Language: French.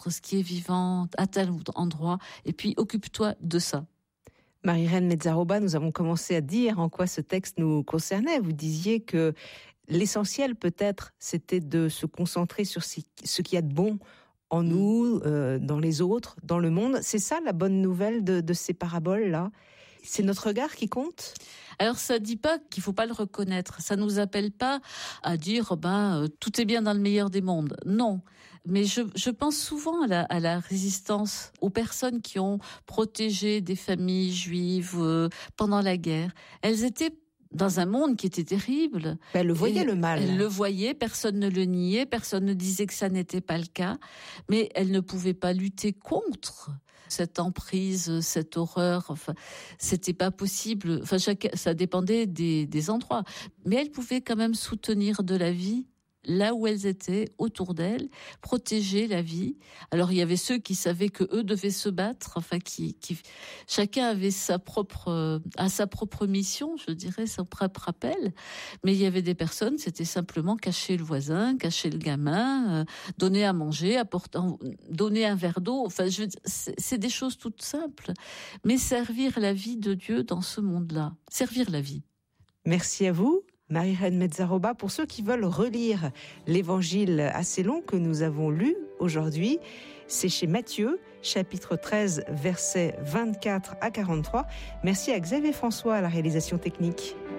montre ce qui est vivant à tel endroit, et puis occupe-toi de ça. Marie-Reine Mezzaroba, nous avons commencé à dire en quoi ce texte nous concernait. Vous disiez que l'essentiel peut-être, c'était de se concentrer sur ce qu'il y a de bon en nous, dans les autres, dans le monde. C'est ça la bonne nouvelle de ces paraboles-là? C'est notre regard qui compte? Alors ça dit pas qu'il faut pas le reconnaître. Ça nous appelle pas à dire tout est bien dans le meilleur des mondes. Non. Mais je pense souvent à la résistance, aux personnes qui ont protégé des familles juives pendant la guerre. Elles étaient dans un monde qui était terrible. Elle le voyait, le mal. Elle le voyait, personne ne le niait, personne ne disait que ça n'était pas le cas, mais elle ne pouvait pas lutter contre cette emprise, cette horreur. Enfin, c'était pas possible. Enfin, ça dépendait des endroits, mais elle pouvait quand même soutenir de la vie là où elles étaient, autour d'elles, protéger la vie. Alors il y avait ceux qui savaient que eux devaient se battre, enfin qui chacun avait sa propre mission, je dirais, son propre appel. Mais il y avait des personnes, c'était simplement cacher le voisin, cacher le gamin, donner à manger, donner un verre d'eau. Enfin, c'est des choses toutes simples, mais servir la vie de Dieu dans ce monde-là, servir la vie. Merci à vous, Marie-Reine Mezzaroba. Pour ceux qui veulent relire l'évangile assez long que nous avons lu aujourd'hui, c'est chez Matthieu, chapitre 13, versets 24 à 43. Merci à Xavier François à la réalisation technique.